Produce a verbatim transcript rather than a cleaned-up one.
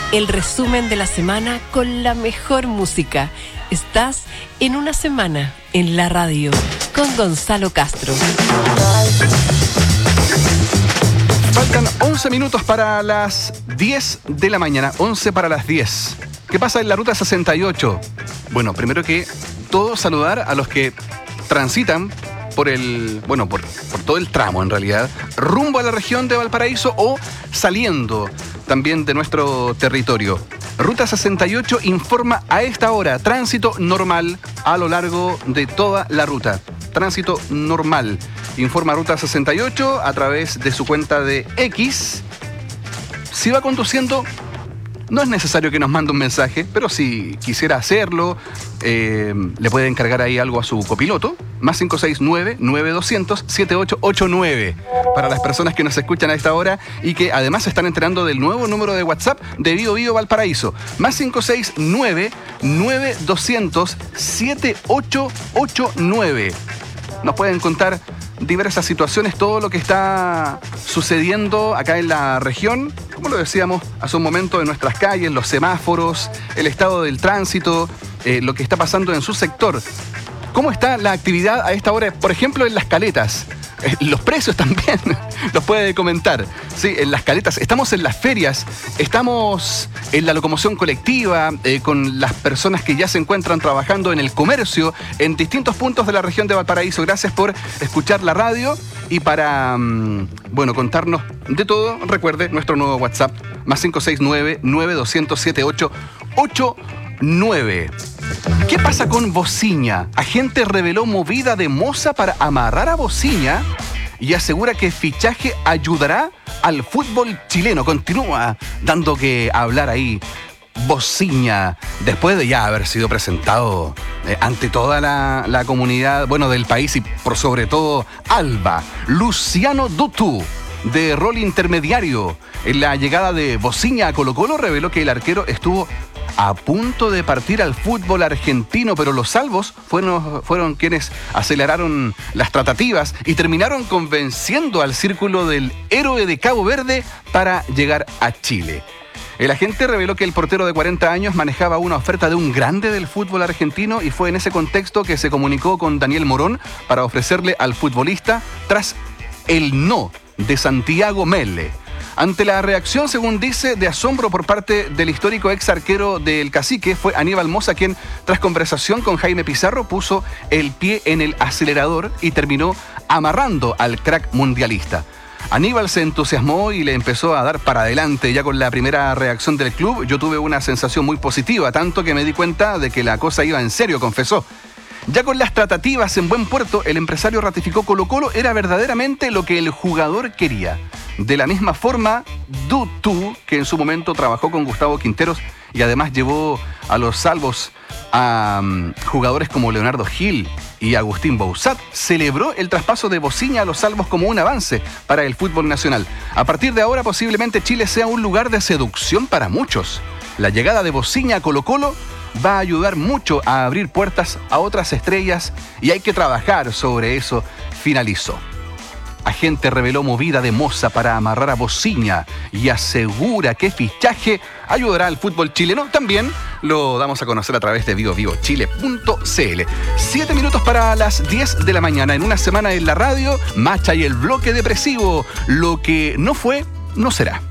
el resumen de la semana con la mejor música. Estás en Una Semana en la Radio con Gonzalo Castro. Faltan once minutos para las diez de la mañana, once para las diez. ¿Qué pasa en la ruta sesenta y ocho? Bueno, primero que todo, saludar a los que transitan por el, bueno, por, por todo el tramo en realidad, rumbo a la región de Valparaíso o saliendo también de nuestro territorio. Ruta sesenta y ocho informa a esta hora tránsito normal a lo largo de toda la ruta. Tránsito normal. Informa Ruta sesenta y ocho a través de su cuenta de X. Si va conduciendo, no es necesario que nos mande un mensaje, pero si quisiera hacerlo, eh, le puede encargar ahí algo a su copiloto. Más cinco seis nueve, nueve dos cero cero, siete ocho ocho nueve. Para las personas que nos escuchan a esta hora y que además se están enterando del nuevo número de WhatsApp de Bio Bio Valparaíso. Más cinco seis nueve, nueve dos cero cero, siete ocho ocho nueve. Nos pueden contar diversas situaciones, todo lo que está sucediendo acá en la región, como lo decíamos hace un momento, en nuestras calles, los semáforos, el estado del tránsito, eh, lo que está pasando en su sector. ¿Cómo está la actividad a esta hora, por ejemplo, en Las Caletas? Eh, los precios también los puede comentar. Sí, en Las Caletas. Estamos en las ferias, estamos en la locomoción colectiva, eh, con las personas que ya se encuentran trabajando en el comercio en distintos puntos de la región de Valparaíso. Gracias por escuchar la radio y para, mmm, bueno, contarnos de todo. Recuerde nuestro nuevo WhatsApp, más cinco seis nueve, nueve dos cero cero, siete ocho ocho nueve. ¿Qué pasa con Bociña? Agente reveló movida de moza para amarrar a Bociña y asegura que fichaje ayudará al fútbol chileno. Continúa dando que hablar ahí Bociña, después de ya haber sido presentado eh, ante toda la, la comunidad, bueno, del país y por sobre todo Alba. Luciano Dutu, de rol intermediario en la llegada de Bociña a Colo-Colo, reveló que el arquero estuvo a punto de partir al fútbol argentino, pero los salvos fueron, fueron quienes aceleraron las tratativas y terminaron convenciendo al círculo del héroe de Cabo Verde para llegar a Chile. El agente reveló que el portero de cuarenta años manejaba una oferta de un grande del fútbol argentino y fue en ese contexto que se comunicó con Daniel Morón para ofrecerle al futbolista tras el no de Santiago Melle. Ante la reacción, según dice, de asombro por parte del histórico ex arquero del Cacique, fue Aníbal Mosa quien, tras conversación con Jaime Pizarro, puso el pie en el acelerador y terminó amarrando al crack mundialista. Aníbal se entusiasmó y le empezó a dar para adelante. Ya con la primera reacción del club, yo tuve una sensación muy positiva, tanto que me di cuenta de que la cosa iba en serio, confesó. Ya con las tratativas en buen puerto, el empresario ratificó Colo-Colo era verdaderamente lo que el jugador quería. De la misma forma, Dutu, que en su momento trabajó con Gustavo Quinteros y además llevó a los salvos a um, jugadores como Leonardo Gil y Agustín Bouzat, celebró el traspaso de Bociña a los salvos como un avance para el fútbol nacional. A partir de ahora, posiblemente Chile sea un lugar de seducción para muchos. La llegada de Bociña a Colo-Colo va a ayudar mucho a abrir puertas a otras estrellas y hay que trabajar sobre eso, finalizó. Agente reveló movida de moza para amarrar a Bociña y asegura que fichaje ayudará al fútbol chileno. También lo damos a conocer a través de bio bio chile punto c l. Siete minutos para las diez de la mañana. En Una Semana en la Radio, Macha y el bloque depresivo. Lo que no fue, no será.